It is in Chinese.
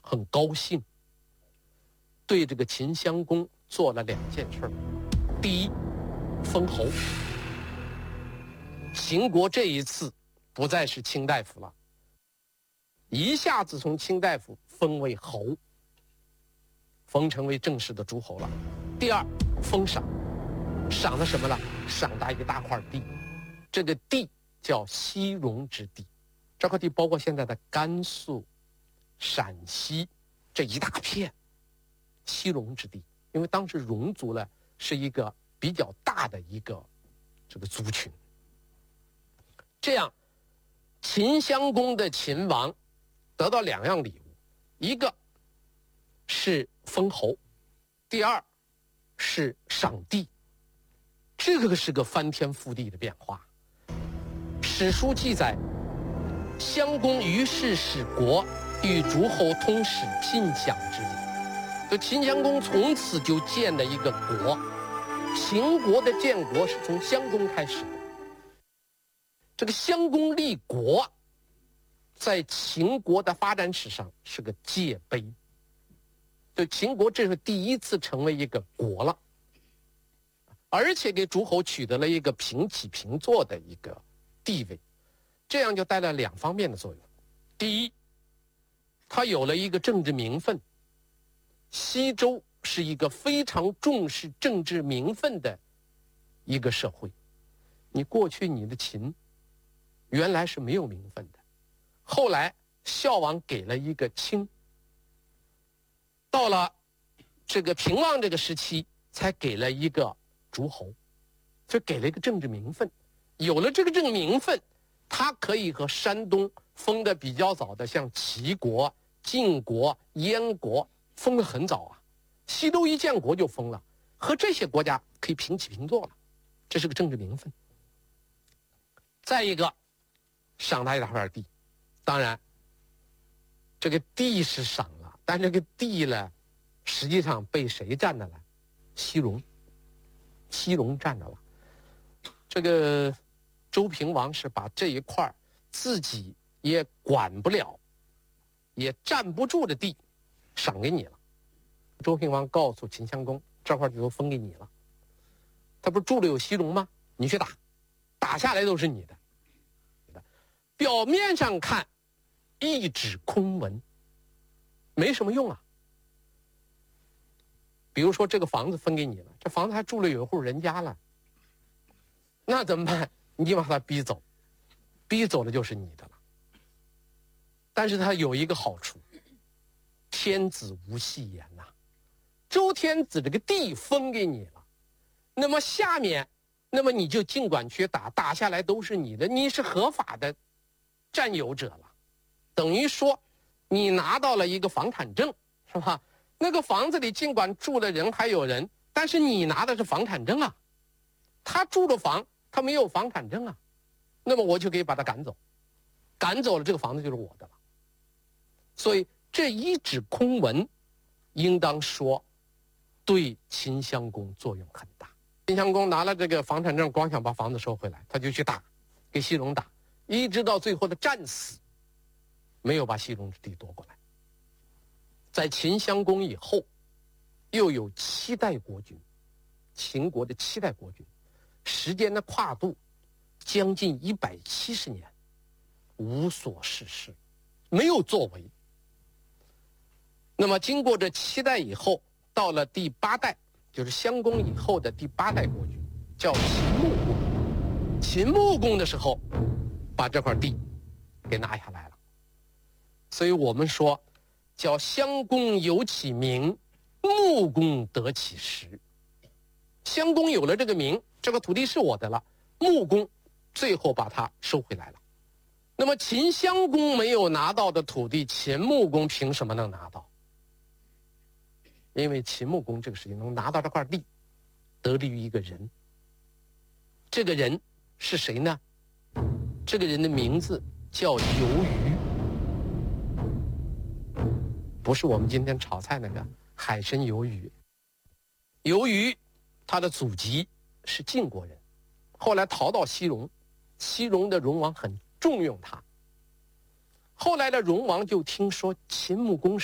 很高兴，对这个秦襄公做了2件事。第一，封侯。秦国这一次不再是卿大夫了，一下子从卿大夫封为侯，封成为正式的诸侯了。第二，封赏，赏的什么呢？赏他一大块地，这个地叫西戎之地，这块地包括现在的甘肃、陕西这一大片西戎之地，因为当时戎族呢是一个比较大的一个这个族群。这样，秦襄公的秦王得到2样礼物，一个是封侯，第二是赏地。这个是个翻天覆地的变化。史书记载，襄公于是使国与诸侯通使晋享之礼。就秦襄公从此就建了一个国，秦国的建国是从襄公开始的。这个襄公立国，在秦国的发展史上是个界碑。就秦国这是第一次成为一个国了，而且给诸侯取得了一个平起平坐的一个地位，这样就带来2方面的作用。第一，它有了一个政治名分。西周是一个非常重视政治名分的一个社会。你过去你的秦原来是没有名分的，后来孝王给了一个卿，到了这个平王这个时期才给了一个诸侯，就给了一个政治名分。有了这个政治名分，他可以和山东封的比较早的像齐国、晋国、燕国封得很早啊，西周一建国就封了，和这些国家可以平起平坐了，这是个政治名分。再一个，赏他一大块地，当然这个地是赏了，但这个地呢实际上被谁占的了？西戎占的了。这个周平王是把这一块自己也管不了也站不住的地赏给你了。周平王告诉秦襄公，这块地都分给你了，他不是住了有西戎吗？你去打下来都是你的。表面上看一纸空文，没什么用啊。比如说这个房子分给你了，这房子还住了有一户人家了，那怎么办？你就把他逼走，逼走了就是你的了。但是他有一个好处，天子无戏言呐。周天子这个地分给你了，那么下面，那么你就尽管去打下来都是你的，你是合法的占有者了。等于说你拿到了一个房产证，是吧？那个房子里尽管住的人还有人，但是你拿的是房产证啊。他住的房他没有房产证啊，那么我就可以把他赶走，赶走了这个房子就是我的了。所以这一纸空文应当说对秦襄公作用很大。秦襄公拿了这个房产证，光想把房子收回来，他就去打，给西戎打，一直到最后的战死，没有把西戎之地夺过来。在秦襄公以后，又有7代国君，秦国的7代国君，时间的跨度将近170年，无所事事，没有作为。那么经过这7代以后，到了第8代，就是襄公以后的第8代国君，叫秦穆公。秦穆公的时候，把这块地给拿下来了。所以我们说，叫襄公有其名，穆公得其实。襄公有了这个名，这个土地是我的了，穆公最后把它收回来了。那么秦襄公没有拿到的土地，秦穆公凭什么能拿到？因为秦穆公这个事情能拿到这块地，得力于一个人。这个人是谁呢？这个人的名字叫鱿鱼，不是我们今天炒菜那个海参鱿鱼。鱿鱼他的祖籍是晋国人，后来逃到西戎，西戎的戎王很重用他。后来的戎王就听说秦穆公